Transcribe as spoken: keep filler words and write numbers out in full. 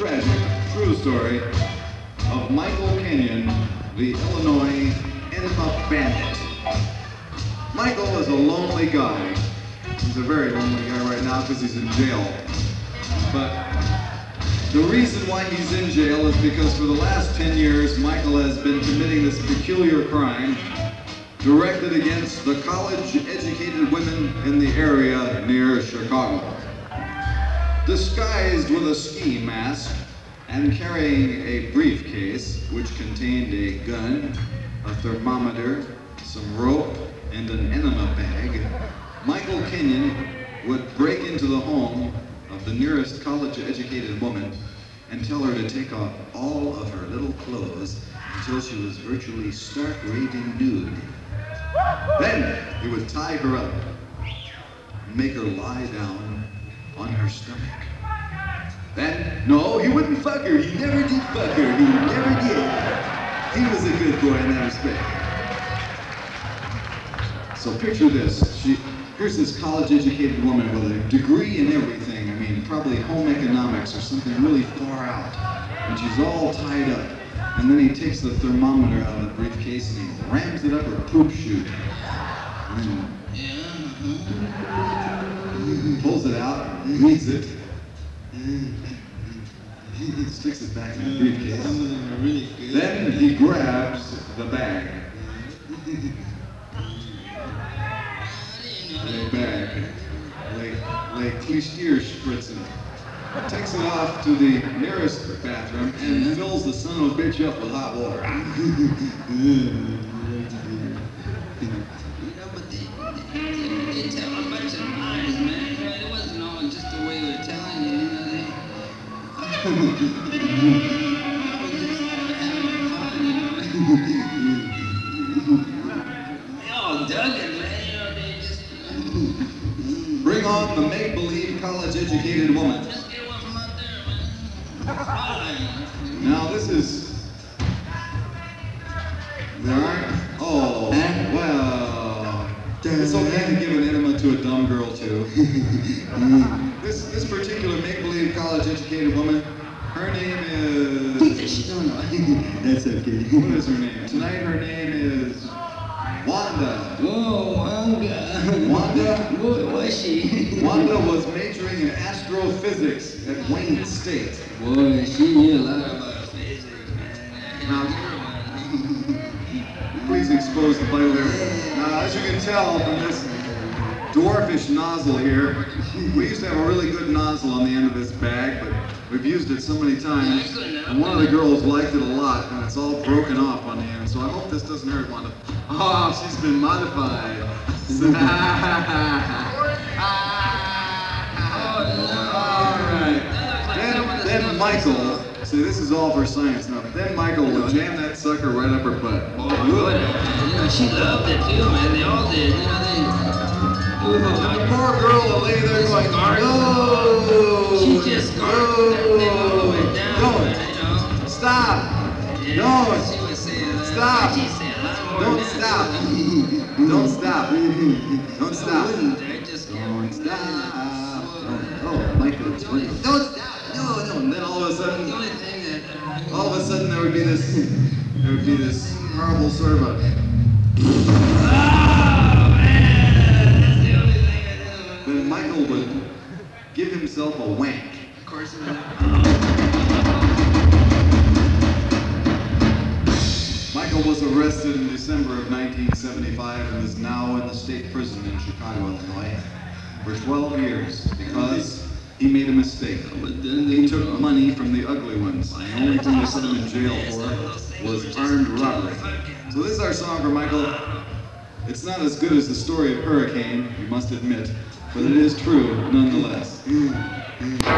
tragic, true story of Michael Kenyon, the Illinois enema bandit. Michael is a lonely guy. He's a very lonely guy right now because he's in jail. But the reason why he's in jail is because for the last ten years, Michael has been committing this peculiar crime directed against the college-educated women in the area near Chicago. Disguised with a ski mask and carrying a briefcase which contained a gun, a thermometer, some rope, and an enema bag, Michael Kenyon would break into the home of the nearest college-educated woman and tell her to take off all of her little clothes until she was virtually stark raving nude. Then he would tie her up and make her lie down on her stomach. Then, no, he wouldn't fuck her. He never did fuck her. He never did. He was a good boy in that respect. So picture this. She, here's this college-educated woman with a degree in everything. I mean, probably home economics or something really far out. And she's all tied up. And then he takes the thermometer out of the briefcase and he rams it up her poop chute. And then he pulls it out, reads it, sticks it back in the briefcase. Then he grabs the bag. The bag, like, like Klistier-spritzen. Takes it off to the nearest bathroom and fills the son of a bitch up with hot water. You know, but they, they, they tell a bunch of lies, man. Right? It wasn't all just the way they're telling you, you know. They, I was just having fun, you know. They all dug it, man. You know, they just. Bring on the make-believe college-educated woman. Just get one from out there, man. Now this is. There aren't. Oh, well. It's okay to give an enema to a dumb girl too. This this particular make-believe college-educated woman, her name is. No, no. That's okay. What is her name? Tonight her name is Wanda. Oh, Wanda. Wanda? What was she? Wanda was majoring in astrophysics at Wayne State. Boy, she knew a lot about physics, man. Now, please expose the vital area. Now, as you can tell from this dwarfish nozzle here, we used to have a really good nozzle on the end of this bag, but we've used it so many times, and one of the girls liked it a lot, and it's all broken off on the end, so I hope this doesn't hurt Wanda. Oh, she's been modified. Alright. Then, then Michael, see this is all for science now, then Michael would jam that sucker right up her butt. Boy, good. You know, she loved it too, man. They all did. You know, they. And the poor girl will lay there going, no! She just gargled that thing all the way down. Don't. Man, you know. Stop! Yeah, Don't. She was saying that. Stop. She said a lot more Don't than stop! that. Don't stop! Don't I stop! wouldn't. I just Don't stop! Oh, oh, Michael, it's funny. Don't stop! No, no. And then all of a The sudden, only thing that. Uh, all of a sudden there would be this, there would be this horrible sort of a, Oh, man! That's the only thing I did. then Michael would give himself a wank. Of course, it was. Michael was arrested in December of nineteen seventy-five and is now in the state prison in Chicago, Illinois, for twelve years because he made a mistake. He took money from the ugly ones. And the only thing they put him in jail for was armed robbery. So this is our song for Michael. It's not as good as the story of Hurricane, you must admit, but it is true nonetheless.